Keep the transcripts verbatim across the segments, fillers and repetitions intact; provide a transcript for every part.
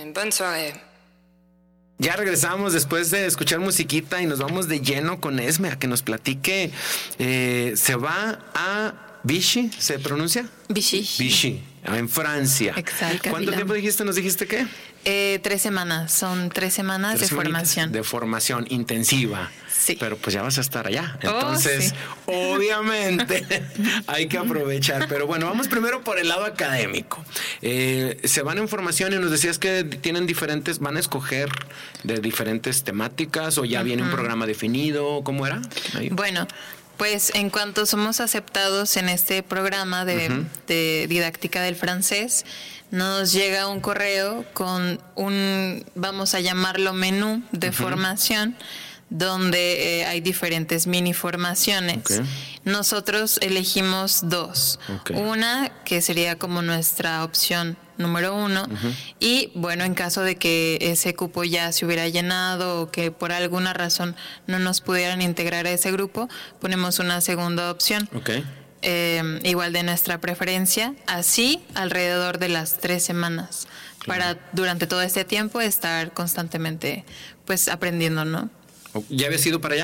Bonne soirée. Ya regresamos después de escuchar musiquita y nos vamos de lleno con Esme a que nos platique. Eh, se va a Vichy, ¿se pronuncia? Vichy. Vichy, en Francia. Exacto. ¿Cuánto tiempo dijiste? ¿Nos dijiste qué? Eh, tres semanas, son tres semanas Tres de formación. De formación intensiva. Sí. Pero pues ya vas a estar allá. Entonces, oh, sí. obviamente, hay que aprovechar. Pero bueno, vamos primero por el lado académico. Eh, se van en formación y nos decías que tienen diferentes, van a escoger de diferentes temáticas o ya uh-huh. viene un programa definido. ¿Cómo era? Ahí. Bueno, pues en cuanto somos aceptados en este programa de, uh-huh. de didáctica del francés, nos llega un correo con un, vamos a llamarlo menú de uh-huh. formación, donde eh, hay diferentes mini formaciones. Okay. Nosotros elegimos dos. Okay. Una que sería como nuestra opción número uno. Uh-huh. Y bueno, en caso de que ese cupo ya se hubiera llenado o que por alguna razón no nos pudieran integrar a ese grupo, ponemos una segunda opción. Okay. Eh, igual de nuestra preferencia, así alrededor de las tres semanas. Claro. Para durante todo este tiempo estar constantemente pues aprendiendo, ¿no? ¿Ya habías ido para allá?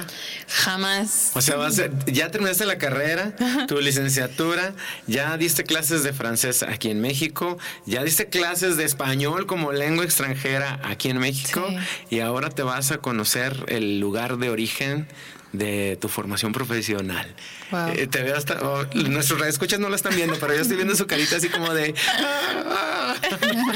Jamás. O sea, vas a, ya terminaste la carrera, tu licenciatura, ya diste clases de francés aquí en México, ya diste clases de español como lengua extranjera aquí en México, sí. Y ahora te vas a conocer el lugar de origen de tu formación profesional. Wow. Eh, te veo hasta, oh, nuestros radioescuchas no lo están viendo, pero yo estoy viendo su carita así como de ah, ah.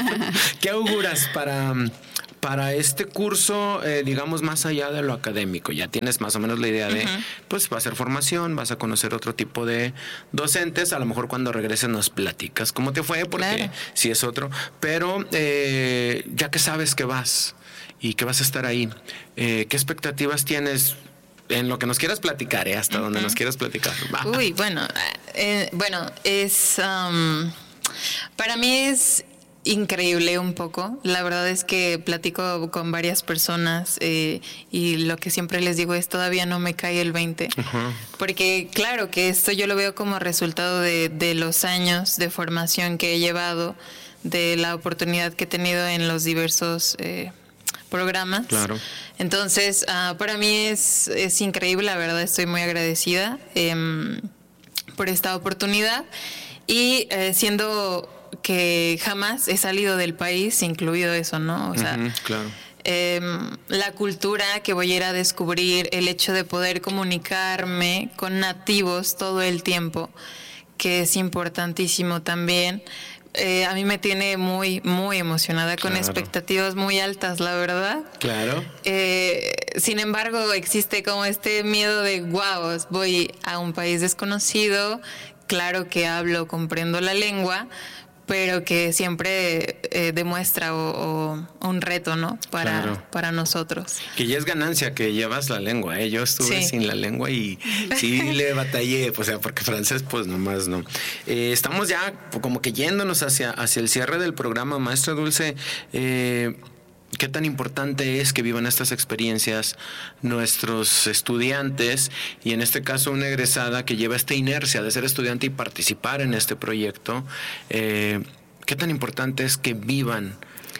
¿Qué auguras para para este curso, eh, digamos, más allá de lo académico? Ya tienes más o menos la idea de, uh-huh. pues va a ser formación, vas a conocer otro tipo de docentes, a lo mejor cuando regreses nos platicas cómo te fue, porque claro. sí es otro, pero eh, ya que sabes que vas y que vas a estar ahí, eh, ¿qué expectativas tienes? En lo que nos quieras platicar, ¿eh? Hasta uh-huh. donde nos quieras platicar. Va. Uy, bueno, eh, bueno, es um, para mí es increíble un poco. La verdad es que platico con varias personas eh, y lo que siempre les digo es todavía no me cae el veinte. Uh-huh. Porque claro que esto yo lo veo como resultado de, de los años de formación que he llevado, de la oportunidad que he tenido en los diversos eh, programas. Claro. Entonces, uh, para mí es, es increíble, la verdad estoy muy agradecida eh, por esta oportunidad y eh, siendo que jamás he salido del país, incluido eso, ¿no? O sea, uh-huh, claro. eh, la cultura que voy a ir a descubrir, el hecho de poder comunicarme con nativos todo el tiempo, que es importantísimo también. Eh, a mí me tiene muy, muy emocionada, con claro. expectativas muy altas, la verdad. Claro. Eh, sin embargo, existe como este miedo de, wow, voy a un país desconocido, claro que hablo, comprendo la lengua, pero que siempre eh, demuestra o, o un reto, ¿no? Para, claro. para nosotros. Que ya es ganancia que llevas la lengua, ¿eh? Yo estuve sí. sin la lengua y sí le batallé, o sea, porque francés pues nomás no. Eh, estamos ya como que yéndonos hacia, hacia el cierre del programa, maestra Dulce. Eh, ¿Qué tan importante es que vivan estas experiencias nuestros estudiantes y en este caso una egresada que lleva esta inercia de ser estudiante y participar en este proyecto? Eh, ¿Qué tan importante es que vivan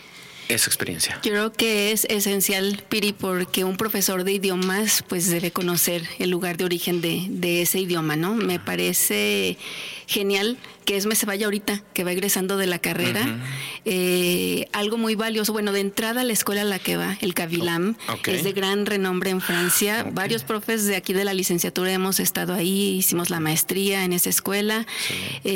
esa experiencia? Yo creo que es esencial, Piri, porque un profesor de idiomas pues debe conocer el lugar de origen de, de ese idioma, ¿no? Me parece genial que Esme se vaya ahorita, que va egresando de la carrera. Uh-huh. Eh, algo muy valioso, bueno, de entrada a la escuela a la que va, el Cavilam, okay. es de gran renombre en Francia. Okay. Varios profes de aquí de la licenciatura hemos estado ahí, hicimos la maestría en esa escuela. Sí.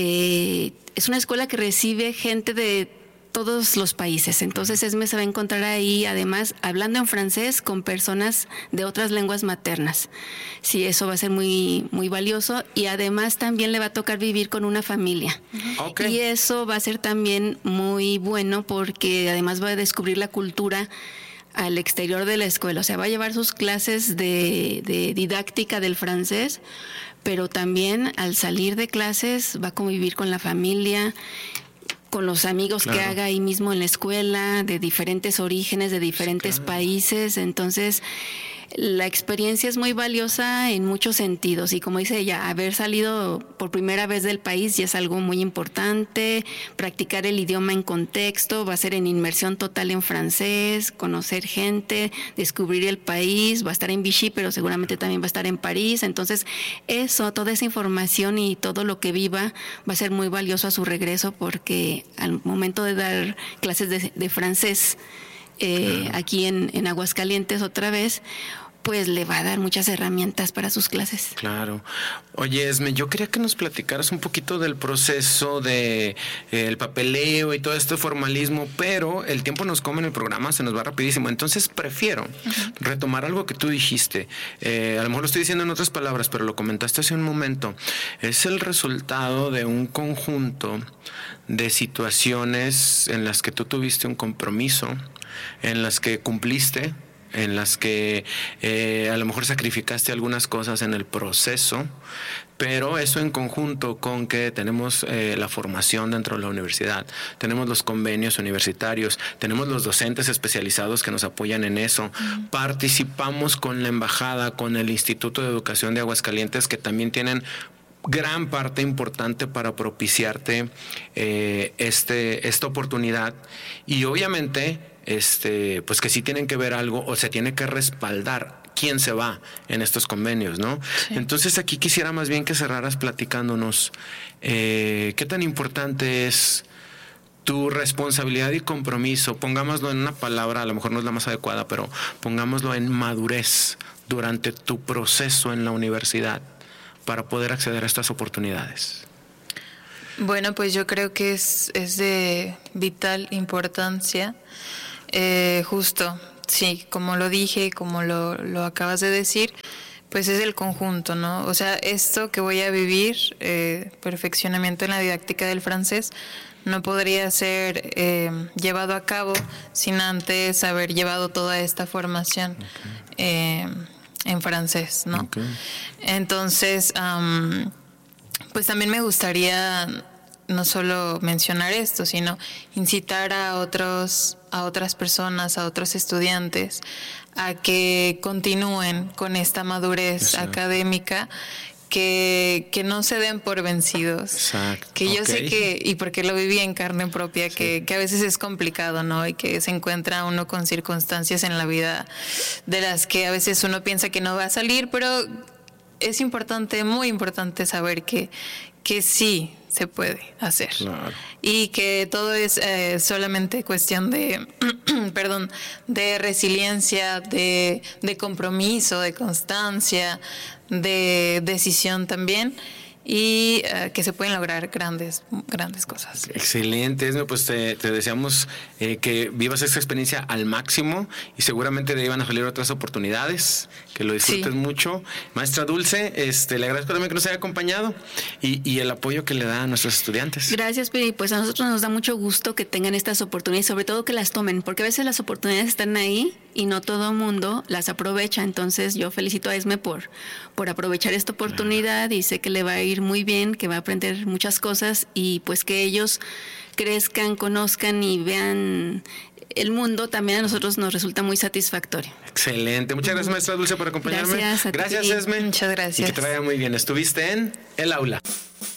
Eh, es una escuela que recibe gente de todos los países, entonces Esme se va a encontrar ahí, además, hablando en francés con personas de otras lenguas maternas. Sí, eso va a ser muy, muy valioso y además también le va a tocar vivir con una familia. Okay. Y eso va a ser también muy bueno porque además va a descubrir la cultura al exterior de la escuela, o sea, va a llevar sus clases de, de didáctica del francés, pero también al salir de clases va a convivir con la familia, con los amigos claro. que haga ahí mismo en la escuela, de diferentes orígenes, de diferentes sí, claro. países. Entonces, La experiencia es muy valiosa en muchos sentidos y como dice ella, haber salido por primera vez del país ya es algo muy importante, practicar el idioma en contexto, va a ser en inmersión total en francés, conocer gente, descubrir el país, va a estar en Vichy, pero seguramente también va a estar en París, entonces eso, toda esa información y todo lo que viva va a ser muy valioso a su regreso porque al momento de dar clases de, de francés eh, claro. aquí en, en Aguascalientes otra vez, pues le va a dar muchas herramientas para sus clases. Claro. Oye, Esme, yo quería que nos platicaras un poquito del proceso de eh, el papeleo y todo este formalismo, pero el tiempo nos come en el programa, se nos va rapidísimo. Entonces prefiero uh-huh. retomar algo que tú dijiste. Eh, a lo mejor lo estoy diciendo en otras palabras, pero lo comentaste hace un momento. Es el resultado de un conjunto de situaciones en las que tú tuviste un compromiso, en las que cumpliste, en las que eh, a lo mejor sacrificaste algunas cosas en el proceso, pero eso en conjunto con que tenemos eh, la formación dentro de la universidad, tenemos los convenios universitarios, tenemos los docentes especializados que nos apoyan en eso, uh-huh. participamos con la embajada, con el Instituto de Educación de Aguascalientes, que también tienen gran parte importante para propiciarte eh, este, esta oportunidad, y obviamente este, pues que sí tienen que ver algo o se tiene que respaldar quién se va en estos convenios, ¿no? Sí. Entonces aquí quisiera más bien que cerraras platicándonos eh, qué tan importante es tu responsabilidad y compromiso, pongámoslo en una palabra, a lo mejor no es la más adecuada, pero pongámoslo en madurez durante tu proceso en la universidad para poder acceder a estas oportunidades. Bueno, pues yo creo que es, es de vital importancia. Eh, justo, sí, como lo dije, como lo, lo acabas de decir, pues es el conjunto, ¿no? O sea, esto que voy a vivir, eh, perfeccionamiento en la didáctica del francés, no podría ser eh, llevado a cabo sin antes haber llevado toda esta formación okay. eh, en francés, ¿no? Okay. Entonces, um, pues también me gustaría no solo mencionar esto, sino incitar a otros, a otras personas, a otros estudiantes, a que continúen con esta madurez Exacto. académica, que, que no se den por vencidos. Exacto. Que yo okay. sé que, y porque lo viví en carne propia, sí. que, que a veces es complicado, ¿no? Y que se encuentra uno con circunstancias en la vida de las que a veces uno piensa que no va a salir, pero es importante, muy importante saber que, que sí se puede hacer. Claro. Y que todo es eh, solamente cuestión de, perdón, de resiliencia, de, de compromiso, de constancia, de decisión también. Y uh, que se pueden lograr grandes, grandes cosas. Excelente, Esme, pues te, te deseamos eh, que vivas esta experiencia al máximo y seguramente de ahí van a salir otras oportunidades, que lo disfrutes sí. mucho. Maestra Dulce, este, le agradezco también que nos haya acompañado y, y el apoyo que le da a nuestros estudiantes. Gracias, Piri. Pues a nosotros nos da mucho gusto que tengan estas oportunidades, sobre todo que las tomen, porque a veces las oportunidades están ahí y no todo el mundo las aprovecha. Entonces yo felicito a Esme por, por aprovechar esta oportunidad claro. y sé que le va a ir muy bien, que va a aprender muchas cosas y pues que ellos crezcan, conozcan y vean el mundo, también a nosotros nos resulta muy satisfactorio. Excelente. Muchas gracias, maestra Dulce, por acompañarme. Gracias, a gracias ti. Esme. Muchas gracias. Y que te vaya muy bien. Estuviste en El Aula.